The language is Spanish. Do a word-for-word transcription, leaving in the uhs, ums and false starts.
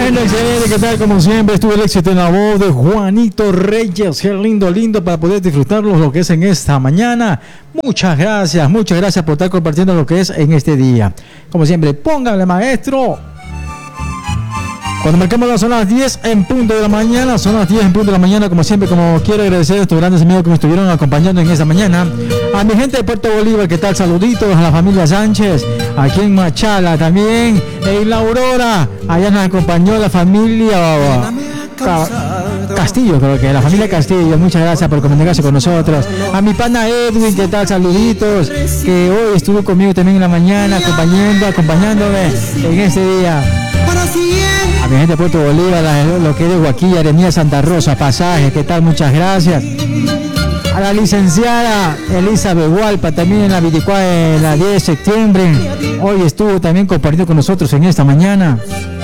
Bueno, excelente, ¿qué tal? Como siempre, estuvo el éxito en la voz de Juanito Reyes. Qué lindo, lindo para poder disfrutarlo lo que es en esta mañana. Muchas gracias, muchas gracias por estar compartiendo lo que es en este día. Como siempre, póngale, maestro. Cuando marcamos las son las diez en punto de la mañana, son las diez en punto de la mañana, como siempre, como quiero agradecer a estos grandes amigos que me estuvieron acompañando en esta mañana. A mi gente de Puerto Bolívar, ¿qué tal? Saluditos a la familia Sánchez, aquí en Machala también, en La Aurora, allá nos acompañó la familia Castillo, creo que la familia Castillo, muchas gracias por comunicarse con nosotros. A mi pana Edwin, ¿qué tal? Saluditos, que hoy estuvo conmigo también en la mañana, acompañando, acompañándome en este día. A mi gente de Puerto Bolívar, lo que es de Guaquilla, Arenilla, Santa Rosa, Pasaje, ¿qué tal? Muchas gracias. A la licenciada Elizabeth Hualpa, también en la veinticuatro, en la diez de septiembre, hoy estuvo también compartiendo con nosotros en esta mañana.